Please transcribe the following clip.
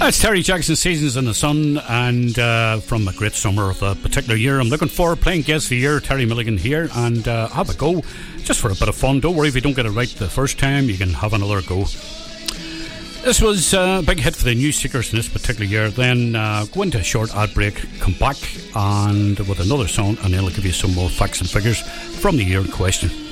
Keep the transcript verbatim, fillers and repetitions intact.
That's Terry Jackson, Seasons in the Sun, and uh, from a great summer of a particular year I'm looking for, playing Guest of the Year, Terry Milligan here, and uh, have a go, just for a bit of fun. Don't worry if you don't get it right the first time, you can have another go. This was a big hit for the New Seekers in this particular year. Then uh, go into a short ad break, come back, and with another song, and then I'll give you some more facts and figures from the year in question.